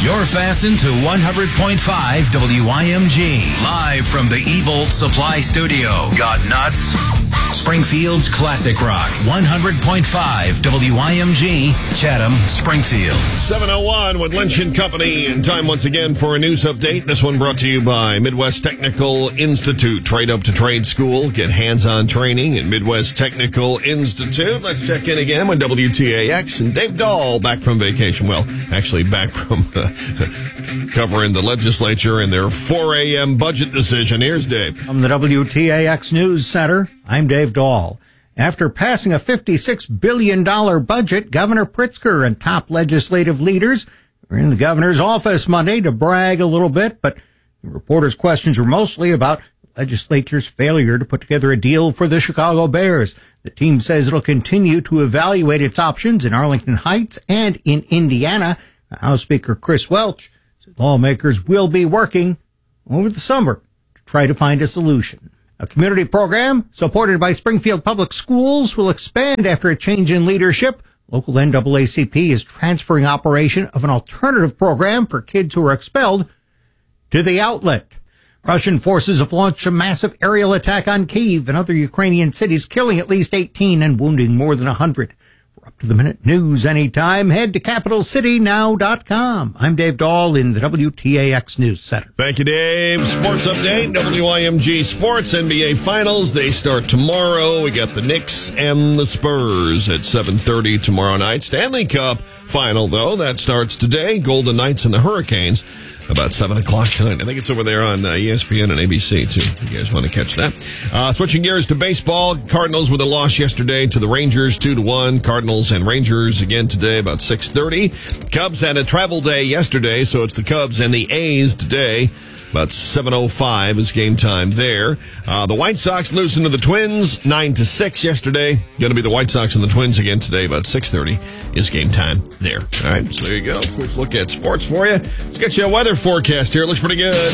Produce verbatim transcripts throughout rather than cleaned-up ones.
You're fastened to one hundred point five W I M G. Live from the E-Bolt Supply Studio. Got nuts? Springfield's Classic Rock. one hundred point five W I M G. Chatham, Springfield. seven oh one with Lynch and Company. And time once again for a news update. This one brought to you by Midwest Technical Institute. Trade up to trade school. Get hands-on training at Midwest Technical Institute. Let's check in again with W T A X and Dave Dahl back from vacation. Well, actually back from uh, covering the legislature and their four a.m. budget decision. Here's Dave. From the W T A X News Center, I'm Dave Dahl. After passing a fifty-six billion dollars budget, Governor Pritzker and top legislative leaders were in the governor's office Monday to brag a little bit, but the reporters' questions were mostly about the legislature's failure to put together a deal for the Chicago Bears. The team says it'll continue to evaluate its options in Arlington Heights and in Indiana. House Speaker Chris Welch said lawmakers will be working over the summer to try to find a solution. A community program supported by Springfield Public Schools will expand after a change in leadership. Local N double A C P is transferring operation of an alternative program for kids who are expelled to the outlet. Russian forces have launched a massive aerial attack on Kyiv and other Ukrainian cities, killing at least eighteen and wounding more than one hundred. For up-to-the-minute news anytime, head to capital city now dot com. I'm Dave Dahl in the W T A X News Center. Thank you, Dave. Sports update, W I M G Sports, N B A Finals. They start tomorrow. We got the Knicks and the Spurs at seven thirty tomorrow night. Stanley Cup final, though, that starts today. Golden Knights and the Hurricanes. About seven o'clock tonight. I think it's over there on uh, E S P N and A B C, too. If you guys want to catch that. Uh, switching gears to baseball. Cardinals with a loss yesterday to the Rangers, two to one. Cardinals and Rangers again today about six thirty. Cubs had a travel day yesterday, so it's the Cubs and the A's today. About seven oh five is game time there. Uh, the White Sox losing to the Twins, nine to six yesterday. Going to be the White Sox and the Twins again today. About six thirty is game time there. All right, so there you go. Quick look at sports for you. Let's get you a weather forecast here. It looks pretty good.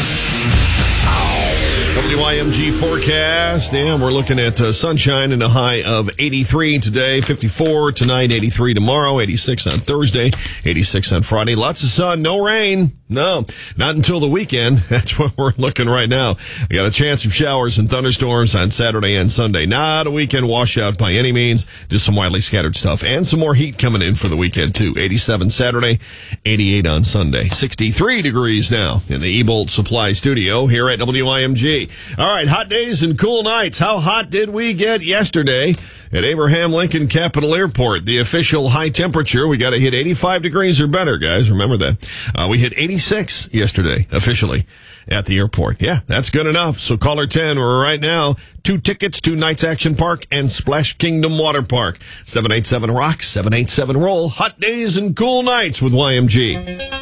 W I M G forecast, and we're looking at uh, sunshine and a high of eighty-three today, fifty-four tonight, eighty-three tomorrow, eighty-six on Thursday, eighty-six on Friday. Lots of sun, no rain. No, not until the weekend. That's what we're looking right now. We got a chance of showers and thunderstorms on Saturday and Sunday. Not a weekend washout by any means, just some widely scattered stuff. And some more heat coming in for the weekend, too. eighty-seven Saturday, eighty-eight on Sunday. sixty-three degrees now in the E-Bolt Supply Studio here at W I M G. All right, hot days and cool nights. How hot did we get yesterday at Abraham Lincoln Capital Airport? The official high temperature, we got to hit eighty-five degrees or better, guys. Remember that. Uh, we hit eighty-six yesterday, officially, at the airport. Yeah, that's good enough. So caller ten, we're right now. Two tickets to Knights Action Park and Splash Kingdom Water Park. seven eight seven ROCK, seven eight seven ROLL. Hot days and cool nights with Y M G.